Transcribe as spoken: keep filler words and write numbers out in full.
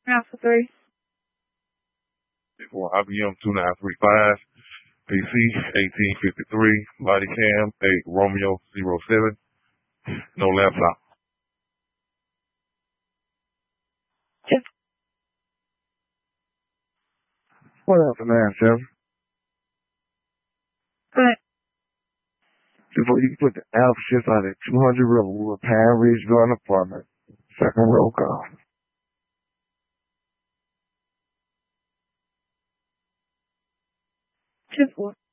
Alpha three. For I B M two nine three five, P C eighteen fifty-three, body cam eight Romeo zero seven, no laptop. Just What else, man, seven? good. Before you put the Alpha shift out at two hundred Riverwood, Pine Ridge Garden Apartment, second row call. Just what?